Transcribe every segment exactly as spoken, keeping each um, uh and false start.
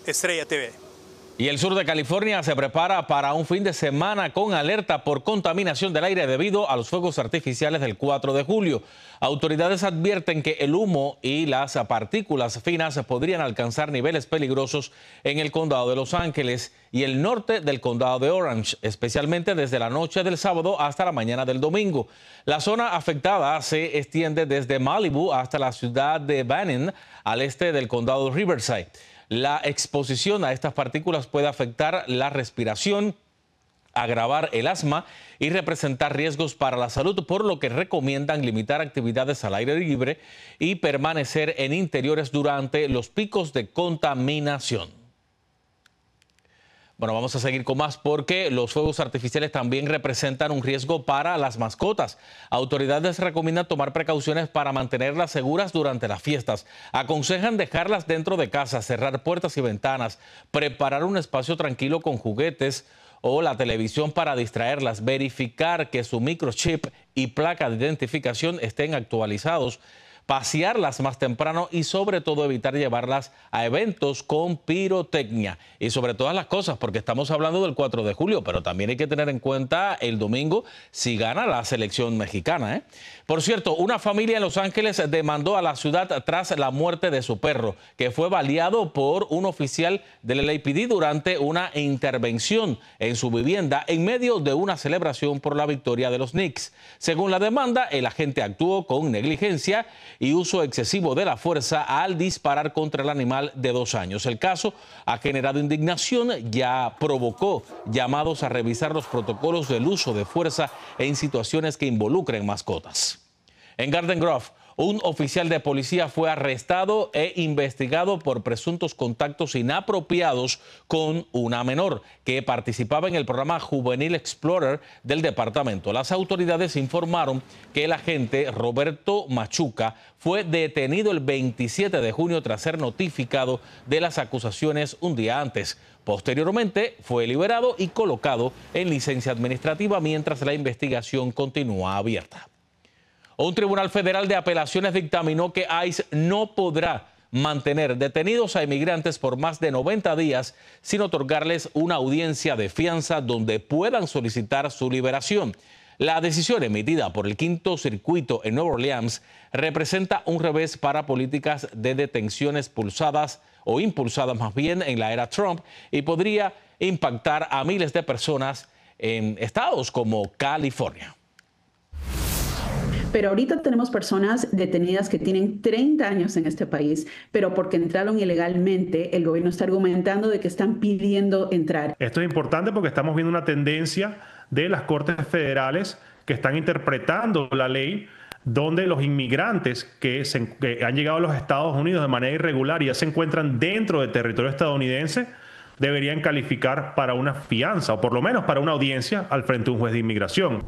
Estrella T V. Y el sur de California se prepara para un fin de semana con alerta por contaminación del aire debido a los fuegos artificiales del cuatro de julio. Autoridades advierten que el humo y las partículas finas podrían alcanzar niveles peligrosos en el condado de Los Ángeles y el norte del condado de Orange, especialmente desde la noche del sábado hasta la mañana del domingo. La zona afectada se extiende desde Malibu hasta la ciudad de Banning, al este del condado de Riverside. La exposición a estas partículas puede afectar la respiración, agravar el asma y representar riesgos para la salud, por lo que recomiendan limitar actividades al aire libre y permanecer en interiores durante los picos de contaminación. Bueno, vamos a seguir con más porque los fuegos artificiales también representan un riesgo para las mascotas. Autoridades recomiendan tomar precauciones para mantenerlas seguras durante las fiestas. Aconsejan dejarlas dentro de casa, cerrar puertas y ventanas, preparar un espacio tranquilo con juguetes o la televisión para distraerlas, verificar que su microchip y placa de identificación estén actualizados, pasearlas más temprano y sobre todo evitar llevarlas a eventos con pirotecnia. Y sobre todas las cosas, porque estamos hablando del cuatro de julio, pero también hay que tener en cuenta el domingo si gana la selección mexicana, ¿eh? Por cierto, una familia en Los Ángeles demandó a la ciudad tras la muerte de su perro, que fue baleado por un oficial del L A P D durante una intervención en su vivienda en medio de una celebración por la victoria de los Knicks. Según la demanda, el agente actuó con negligencia y uso excesivo de la fuerza al disparar contra el animal de dos años. El caso ha generado indignación, ya provocó llamados a revisar los protocolos del uso de fuerza en situaciones que involucren mascotas. En Garden Grove, un oficial de policía fue arrestado e investigado por presuntos contactos inapropiados con una menor que participaba en el programa Juvenil Explorer del departamento. Las autoridades informaron que el agente Roberto Machuca fue detenido el veintisiete de junio tras ser notificado de las acusaciones un día antes. Posteriormente fue liberado y colocado en licencia administrativa mientras la investigación continúa abierta. Un tribunal federal de apelaciones dictaminó que ICE no podrá mantener detenidos a inmigrantes por más de noventa días sin otorgarles una audiencia de fianza donde puedan solicitar su liberación. La decisión emitida por el Quinto Circuito en Nueva Orleans representa un revés para políticas de detenciones pulsadas o impulsadas más bien en la era Trump y podría impactar a miles de personas en estados como California. Pero ahorita tenemos personas detenidas que tienen treinta años en este país, pero porque entraron ilegalmente, el gobierno está argumentando de que están pidiendo entrar. Esto es importante porque estamos viendo una tendencia de las Cortes Federales que están interpretando la ley donde los inmigrantes que, se, que han llegado a los Estados Unidos de manera irregular y ya se encuentran dentro del territorio estadounidense deberían calificar para una fianza o por lo menos para una audiencia al frente de un juez de inmigración.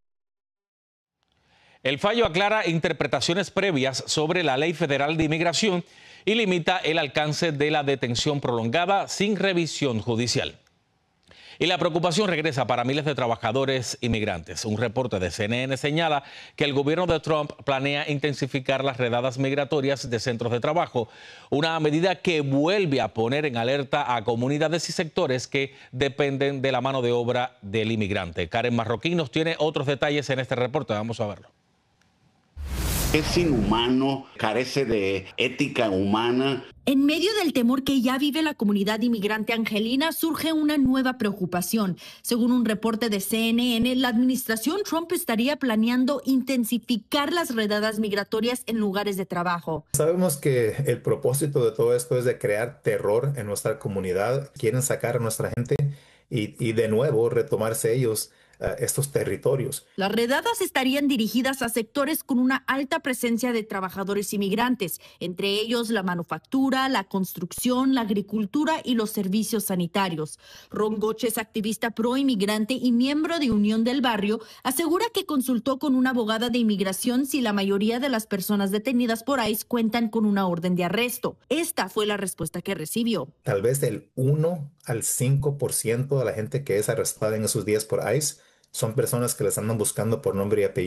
El fallo aclara interpretaciones previas sobre la Ley Federal de Inmigración y limita el alcance de la detención prolongada sin revisión judicial. Y la preocupación regresa para miles de trabajadores inmigrantes. Un reporte de C N N señala que el gobierno de Trump planea intensificar las redadas migratorias de centros de trabajo, una medida que vuelve a poner en alerta a comunidades y sectores que dependen de la mano de obra del inmigrante. Karen Marroquín nos tiene otros detalles en este reporte. Vamos a verlo. Es inhumano, carece de ética humana. En medio del temor que ya vive la comunidad inmigrante angelina, surge una nueva preocupación. Según un reporte de C N N, la administración Trump estaría planeando intensificar las redadas migratorias en lugares de trabajo. Sabemos que el propósito de todo esto es de crear terror en nuestra comunidad. Quieren sacar a nuestra gente y, y de nuevo retomarse ellos Uh, estos territorios. Las redadas estarían dirigidas a sectores con una alta presencia de trabajadores inmigrantes, entre ellos la manufactura, la construcción, la agricultura y los servicios sanitarios. Ron Goches, activista pro inmigrante y miembro de Unión del Barrio, asegura que consultó con una abogada de inmigración si la mayoría de las personas detenidas por ICE cuentan con una orden de arresto. Esta fue la respuesta que recibió. Tal vez del uno al cinco por ciento de la gente que es arrestada en esos días por ICE son personas que les andan buscando por nombre y apellido.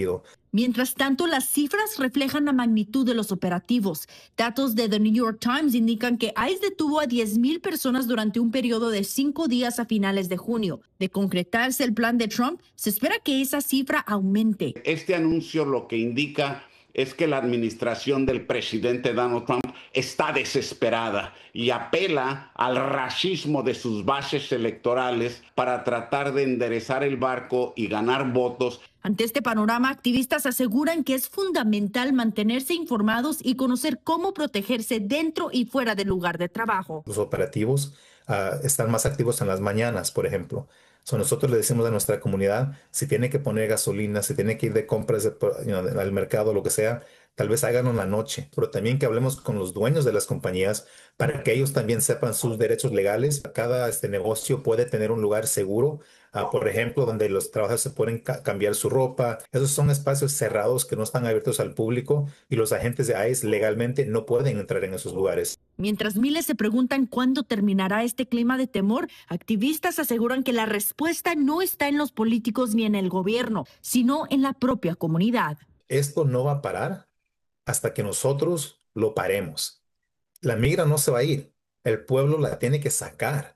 Mientras tanto, las cifras reflejan la magnitud de los operativos. Datos de The New York Times indican que ICE detuvo a diez mil personas durante un periodo de cinco días a finales de junio. De concretarse el plan de Trump, se espera que esa cifra aumente. Este anuncio lo que indica es que la administración del presidente Donald Trump está desesperada y apela al racismo de sus bases electorales para tratar de enderezar el barco y ganar votos. Ante este panorama, activistas aseguran que es fundamental mantenerse informados y conocer cómo protegerse dentro y fuera del lugar de trabajo. Los operativos uh, están más activos en las mañanas, por ejemplo. So, nosotros le decimos a nuestra comunidad, si tiene que poner gasolina, si tiene que ir de compras de, you know, al mercado, lo que sea, tal vez háganlo en la noche. Pero también que hablemos con los dueños de las compañías para que ellos también sepan sus derechos legales. Cada este negocio puede tener un lugar seguro, uh, por ejemplo, donde los trabajadores se pueden ca- cambiar su ropa. Esos son espacios cerrados que no están abiertos al público y los agentes de ICE legalmente no pueden entrar en esos lugares. Mientras miles se preguntan cuándo terminará este clima de temor, activistas aseguran que la respuesta no está en los políticos ni en el gobierno, sino en la propia comunidad. Esto no va a parar hasta que nosotros lo paremos. La migra no se va a ir, el pueblo la tiene que sacar.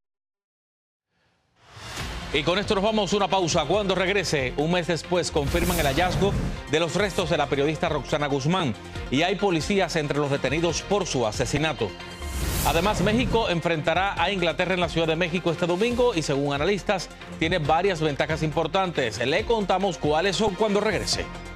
Y con esto nos vamos a una pausa. Cuando regrese, un mes después, confirman el hallazgo de los restos de la periodista Roxana Guzmán y hay policías entre los detenidos por su asesinato. Además, México enfrentará a Inglaterra en la Ciudad de México este domingo y según analistas tiene varias ventajas importantes. Le contamos cuáles son cuando regrese.